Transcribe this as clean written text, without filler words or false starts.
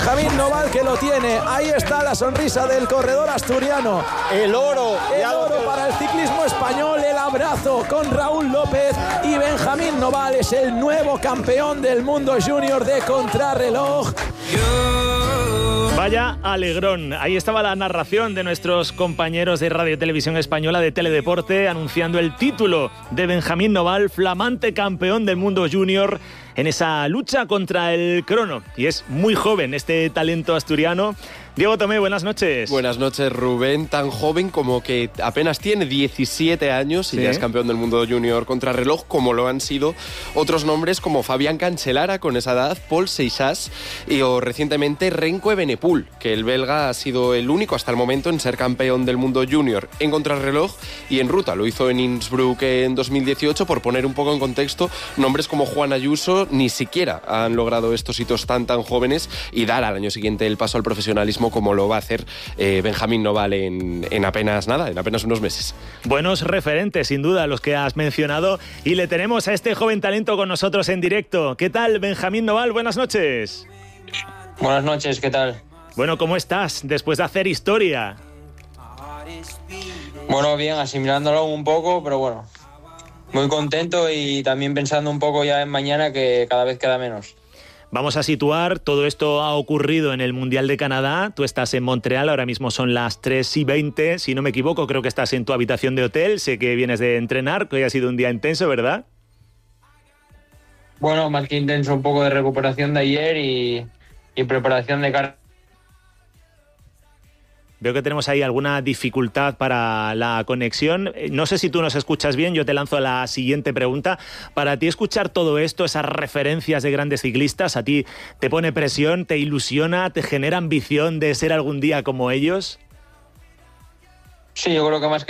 Benjamín Noval, que lo tiene. Ahí está la sonrisa del corredor asturiano. El oro para el ciclismo español. El abrazo con Raúl López. Y Benjamín Noval es el nuevo campeón del mundo junior de contrarreloj. Vaya alegrón. Ahí estaba la narración de nuestros compañeros de Radio Televisión Española de Teledeporte anunciando el título de Benjamín Noval, flamante campeón del mundo junior en esa lucha contra el crono. Y es muy joven este talento asturiano. Diego Tomé, buenas noches. Buenas noches, Rubén. Tan joven como que apenas tiene 17 años y ya es campeón del mundo junior contrarreloj, como lo han sido otros nombres como Fabián Cancellara con esa edad, Paul Seixas o recientemente Remco Evenepoel, que el belga ha sido el único hasta el momento en ser campeón del mundo junior en contrarreloj y en ruta. Lo hizo en Innsbruck en 2018. Por poner un poco en contexto, nombres como Juan Ayuso ni siquiera han logrado estos hitos tan jóvenes y dar al año siguiente el paso al profesionalismo como lo va a hacer Benjamín Noval en apenas unos meses. Buenos referentes, sin duda, los que has mencionado, y le tenemos a este joven talento con nosotros en directo. ¿Qué tal, Benjamín Noval? Buenas noches. Buenas noches, ¿qué tal? Bueno, ¿cómo estás después de hacer historia? Bueno, bien, asimilándolo un poco, pero bueno, muy contento y también pensando un poco ya en mañana, que cada vez queda menos. Vamos a situar, todo esto ha ocurrido en el Mundial de Canadá. Tú estás en Montreal, ahora mismo son las 3:20, si no me equivoco, creo que estás en tu habitación de hotel. Sé que vienes de entrenar, que hoy ha sido un día intenso, ¿verdad? Bueno, más que intenso, un poco de recuperación de ayer y preparación de cara. Veo que tenemos ahí alguna dificultad para la conexión. No sé si tú nos escuchas bien, yo te lanzo la siguiente pregunta. Para ti escuchar todo esto, esas referencias de grandes ciclistas, ¿a ti te pone presión, te ilusiona, te genera ambición de ser algún día como ellos? Sí, yo creo que más que